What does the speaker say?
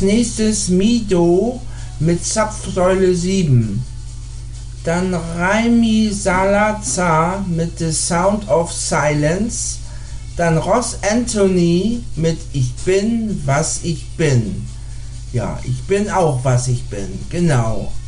nächstes Mido mit Zapfsäule 7. Dann Raimi Salazar mit The Sound of Silence. Dann Ross Anthony mit Ich bin, was ich bin. Ja, ich bin auch, was ich bin. Genau.